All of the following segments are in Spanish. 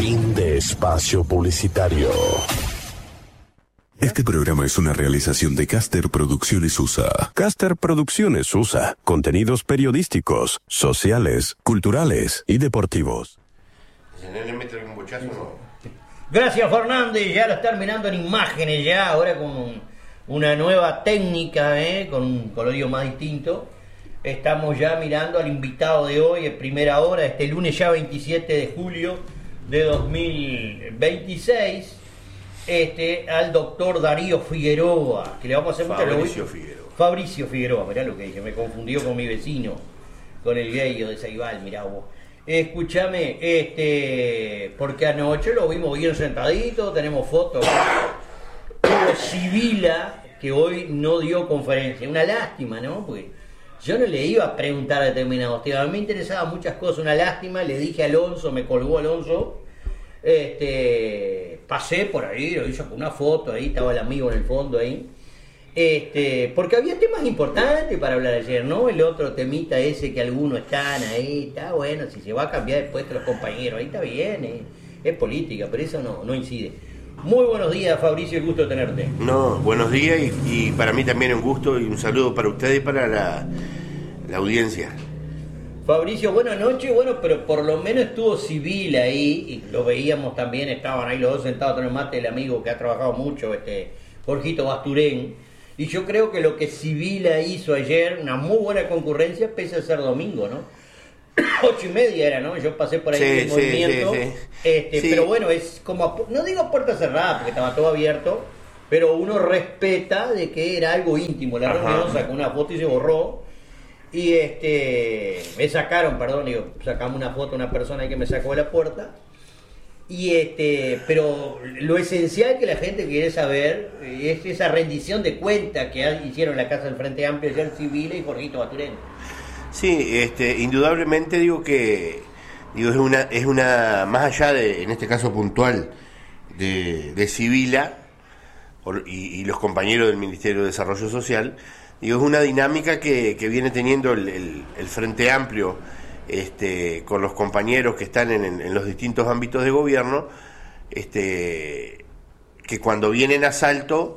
Fin de espacio publicitario. Este programa es una realización de Caster Producciones USA. Caster Producciones USA. Contenidos periodísticos, sociales, culturales y deportivos. Gracias, Fernández. Ya lo están mirando en imágenes ya, ahora con una nueva técnica, con un colorido más distinto. Estamos ya mirando al invitado de hoy, en primera hora, este lunes ya 27 de julio de 2026, al doctor Darío Figueroa, que le vamos a hacer Fabricio Figueroa, mirá lo que dije, me confundió con mi vecino, con el gayo de Ceibal, mirá vos. Escúchame, porque anoche lo vimos bien sentadito, tenemos fotos. Hugo Sibila, que hoy no dio conferencia, una lástima, ¿no? Porque yo no le iba a preguntar a determinados temas, a mí me interesaban muchas cosas, una lástima, le dije a Alonso, me colgó Alonso, pasé por ahí, lo hizo con una foto, ahí estaba el amigo en el fondo ahí, porque había temas importantes para hablar ayer, ¿no? El otro temita ese que algunos están ahí, está bueno, si se va a cambiar después de los compañeros, ahí está bien, es política, pero eso no incide. Muy buenos días, Fabricio, el gusto de tenerte. No, buenos días y para mí también un gusto y un saludo para ustedes y para la audiencia. Fabricio, buenas noches, pero por lo menos estuvo Civil ahí, y lo veíamos también, estaban ahí los dos sentados con el mate, el amigo que ha trabajado mucho, Jorgito Basturén, y yo creo que lo que Civila hizo ayer, una muy buena concurrencia, pese a ser domingo, ¿no? 8:30 era, ¿no? Yo pasé por ahí en movimiento. Sí. Pero bueno, es como, no digo puerta cerrada porque estaba todo abierto, pero uno respeta de que era algo íntimo. La reunión sacó una foto y se borró. Y me sacaron, sacamos una foto a una persona ahí que me sacó de la puerta. Y pero lo esencial que la gente quiere saber es esa rendición de cuentas que hicieron en la Casa del Frente Amplio ayer Civil y Jorgito Basturén. Sí, indudablemente es una más allá de, en este caso puntual, de Civila y los compañeros del Ministerio de Desarrollo Social, es una dinámica que viene teniendo el Frente Amplio con los compañeros que están en los distintos ámbitos de gobierno, que cuando vienen a Salto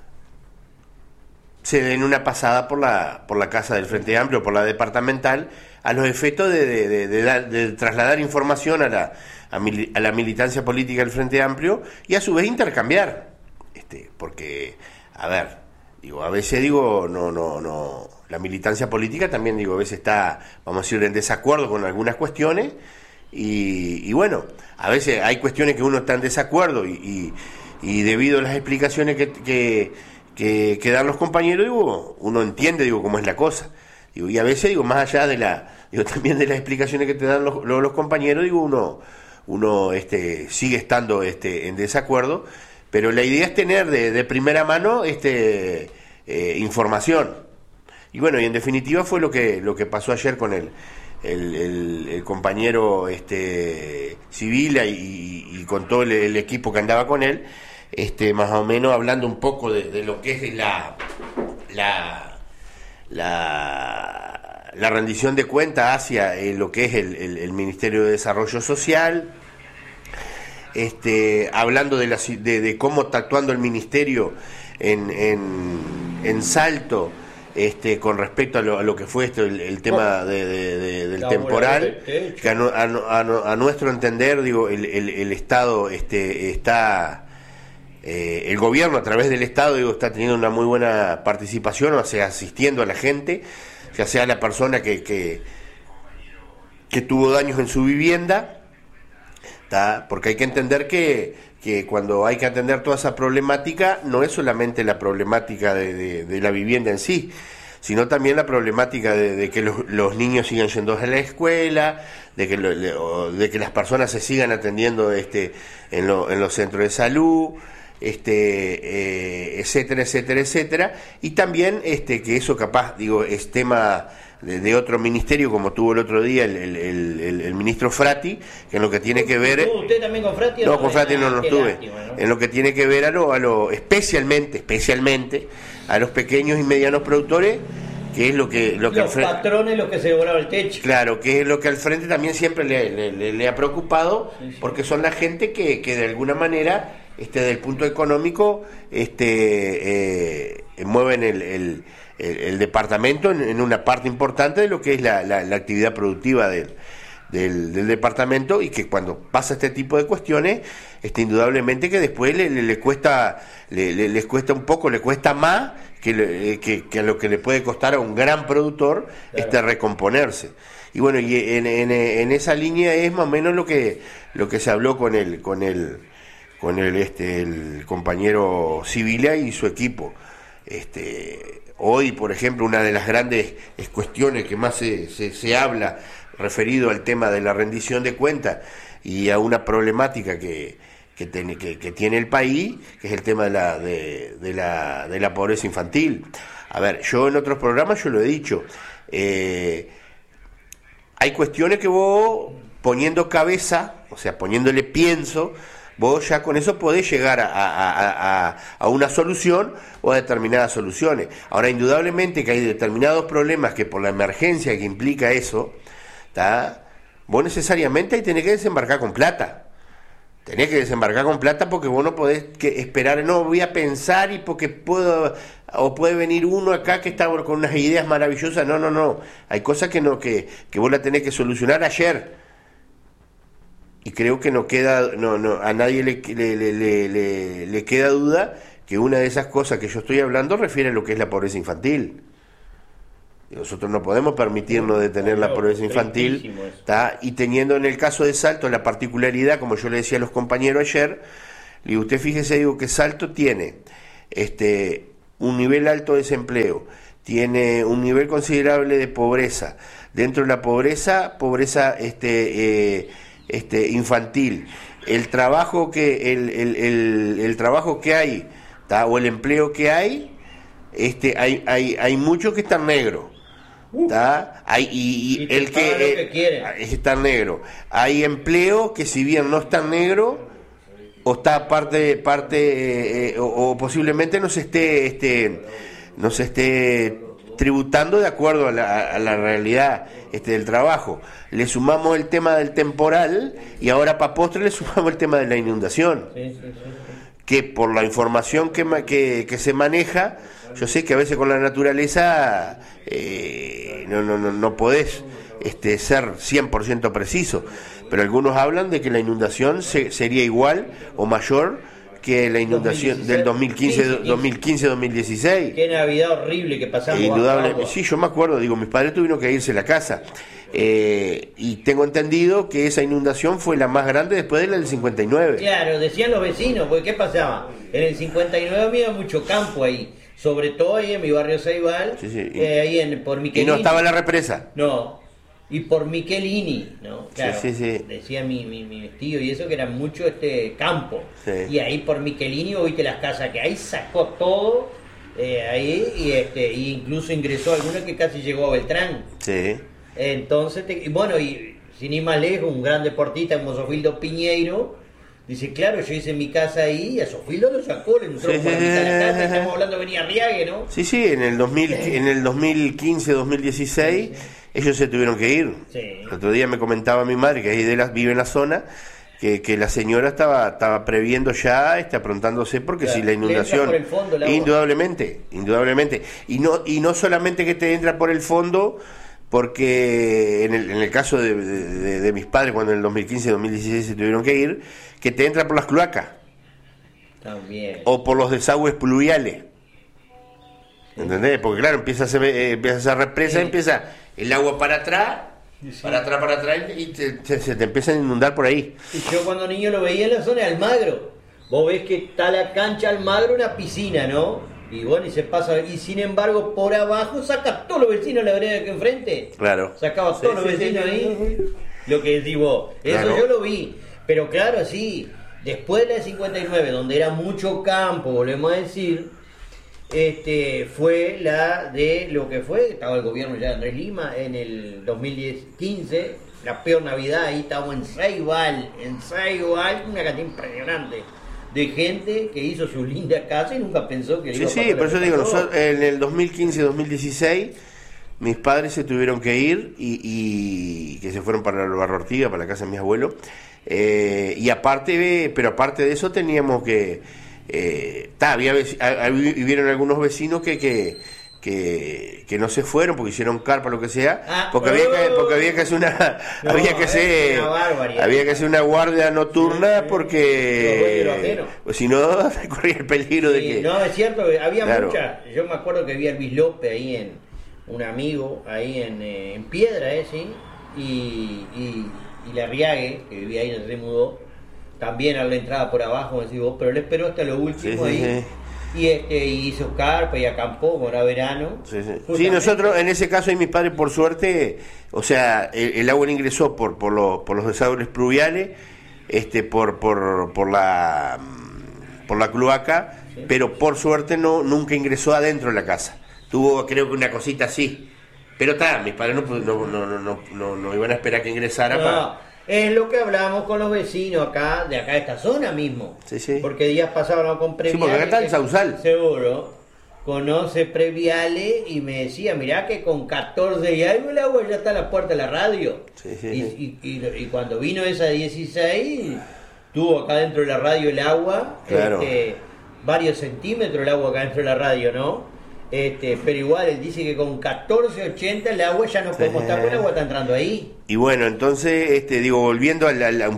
se den una pasada por la Casa del Frente Amplio, por la departamental, a los efectos de trasladar información a la militancia política del Frente Amplio y a su vez intercambiar, porque, a veces no, la militancia política también a veces está, vamos a decir, en desacuerdo con algunas cuestiones y bueno, a veces hay cuestiones que uno está en desacuerdo y debido a las explicaciones que dan los compañeros, uno entiende, cómo es la cosa. Y a veces, más allá también de las explicaciones que te dan los compañeros, uno sigue estando en desacuerdo, pero la idea es tener de primera mano información. Y bueno, y en definitiva fue lo que pasó ayer con el compañero Civila y con todo el equipo que andaba con él, más o menos hablando un poco de lo que es la rendición de cuentas hacia lo que es el Ministerio de Desarrollo Social, hablando de cómo está actuando el Ministerio en Salto, con respecto a lo que fue el tema del temporal, que a nuestro entender, el Estado está... el gobierno a través del Estado está teniendo una muy buena participación, o sea, asistiendo a la gente, ya sea la persona que tuvo daños en su vivienda, porque hay que entender que cuando hay que atender toda esa problemática no es solamente la problemática de la vivienda en sí, sino también la problemática de que los niños sigan yendo a la escuela, de que las personas se sigan atendiendo en los centros de salud, etcétera, y también que eso capaz, es tema de otro ministerio, como tuvo el otro día el ministro Frati, que en lo que tiene que ver... ¿Usted también con Frati? No, con Frati no estuve. ¿No? En lo que tiene que ver especialmente a los pequeños y medianos productores, que es lo que Los al frente, patrones los que se devoraban el techo. claro, que es lo que al frente también siempre le ha preocupado, porque son la gente que de alguna manera, desde el punto económico, mueven el departamento en una parte importante de lo que es la actividad productiva del departamento, y que cuando pasa este tipo de cuestiones, indudablemente que después les cuesta un poco, le cuesta más que a lo que le puede costar a un gran productor, claro, recomponerse. Y bueno, y en esa línea es más o menos lo que se habló con el compañero Sibila y su equipo. Hoy, por ejemplo, una de las grandes cuestiones que más se habla referido al tema de la rendición de cuentas y a una problemática que tiene el país, que es el tema de la pobreza infantil. A ver, yo en otros programas yo lo he dicho, hay cuestiones que vos poniendo cabeza, o sea, poniéndole pienso, vos ya con eso podés llegar a una solución o a determinadas soluciones. Ahora, indudablemente que hay determinados problemas que por la emergencia que implica eso, ¿tá?, vos necesariamente ahí tenés que desembarcar con plata. Tenés que desembarcar con plata, porque vos no podés esperar, no, voy a pensar y porque puede venir uno acá que está con unas ideas maravillosas. No. Hay cosas que vos la tenés que solucionar ayer. Y creo que a nadie le queda duda que una de esas cosas que yo estoy hablando refiere a lo que es la pobreza infantil. Y nosotros no podemos permitirnos de tener la pobreza infantil, ¿tá? Y teniendo en el caso de Salto la particularidad, como yo le decía a los compañeros ayer, y usted fíjese, digo que Salto tiene un nivel alto de desempleo, tiene un nivel considerable de pobreza, dentro de la pobreza infantil, el trabajo que el trabajo que hay, ¿tá?, o el empleo que hay muchos que están negros. Y el que está negro, hay empleo que si bien no está negro o está parte o posiblemente no se esté tributando de acuerdo a la realidad del trabajo. Le sumamos el tema del temporal y ahora para postre le sumamos el tema de la inundación, que por la información que se maneja, yo sé que a veces con la naturaleza no podés ser 100% preciso, pero algunos hablan de que la inundación sería igual o mayor que la inundación 2016. Del 2015-2016. Qué Navidad horrible que pasamos. Indudable, sí, yo me acuerdo, mis padres tuvieron que irse a la casa. Y tengo entendido que esa inundación fue la más grande después de la del 59. Claro, decían los vecinos, porque ¿qué pasaba? En el 59 había mucho campo ahí, sobre todo ahí en mi barrio Ceibal, ahí por Michelini. Y no estaba la represa. No, y por Michelini, ¿no? Claro, sí. decía mi tío y eso, que era mucho campo. Sí. Y ahí por Michelini, oíste las casas que ahí sacó todo, ahí, y incluso ingresó alguna que casi llegó a Beltrán. Sí. Entonces, y sin ir más lejos, un gran deportista como Sofildo Piñeiro dice, claro, yo hice mi casa ahí, y a Sofildo lo sacó, le entró por la mitad de la casa, estamos hablando de venir Arriague, ¿no? Sí, en el 2015-2016 ellos se tuvieron que ir. Sí. El otro día me comentaba mi madre, que ahí vive en la zona, que la señora estaba previendo ya, aprontándose, porque claro, si la inundación, por el fondo, el agua. indudablemente, y no solamente que te entra por el fondo, porque en el caso de mis padres, cuando en el 2015-2016 se tuvieron que ir, que te entra por las cloacas. También. O por los desagües pluviales. ¿Entendés? Porque claro, empieza esa represa, empieza el agua para atrás, para atrás, y se te empieza a inundar por ahí. Y yo cuando niño lo veía en la zona de Almagro. Vos ves que está la cancha Almagro, una piscina, ¿no? Y bueno, y se pasa, y sin embargo por abajo saca todos los vecinos de la vereda que enfrente. Claro. Sacaba todos los vecinos ahí. Lo que decís vos, eso claro. Yo lo vi. Pero claro, sí, después de la de 59, donde era mucho campo, volvemos a decir, fue la de lo que fue, estaba el gobierno ya de Andrés Lima en el 2015, la peor Navidad, ahí estábamos en Ceibal, una cantidad impresionante de gente que hizo su linda casa y nunca pensó que sí, por eso digo, nosotros en el 2015-2016 mis padres se tuvieron que ir y que se fueron para el Barro Ortiga, para la casa de mis abuelos. Y aparte de eso teníamos que... vivieron algunos vecinos que no se fueron porque hicieron carpa, lo que sea, porque había que hacer había que hacer una guardia nocturna, porque si no corría el peligro de que... No, es cierto, había claro. muchas. Yo me acuerdo que vi a Luis López ahí un amigo ahí en Piedra, sí, y la Riague, que vivía ahí, no se mudó, también a la entrada por abajo, como decís vos, pero él esperó hasta lo último ahí. Y hizo carpa y acampó, como era verano. Sí, nosotros en ese caso, y mis padres, por suerte, o sea, el agua ingresó por los desagües pluviales, por la cloaca, sí. Pero por suerte nunca ingresó adentro de la casa. Tuvo, creo que una cosita así. Pero mis padres no iban a esperar que ingresara. Es lo que hablábamos con los vecinos de esta zona mismo. Sí. Porque días pasados no con Previale. Sí, porque acá está el Sausal. Seguro. Conoce Previale y me decía, mirá que con 14 y algo el agua ya está a la puerta de la radio. Sí. Y cuando vino esa 16, tuvo acá dentro de la radio el agua, claro. Varios centímetros el agua acá dentro de la radio, ¿no? Pero igual él dice que con 14.80 el agua ya no podemos estar, porque el agua está entrando ahí. Y bueno, entonces, volviendo a